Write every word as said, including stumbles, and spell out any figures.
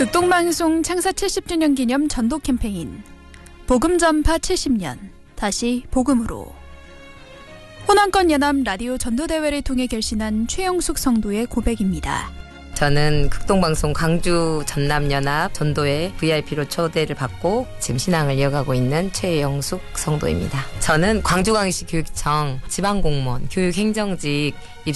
극동방송 창사 칠십 주년 기념 전도 캠페인 복음 전파 칠십 년 다시 복음으로 호남권 연합 라디오 전도대회를 통해 결신한 최영숙 성도의 고백입니다. 저는 극동방송 광주 전남연합 전도회 브이아이피로 초대를 받고 지금 신앙을 이어가고 있는 최영숙 성도입니다. 저는 광주광역시 교육청 지방공무원 교육행정직